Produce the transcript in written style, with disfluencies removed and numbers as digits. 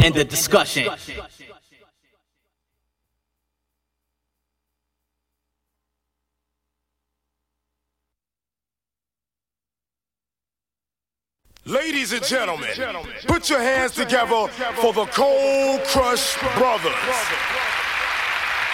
End the discussion. Ladies and gentlemen, put your hands together for the Cold Crush Brothers.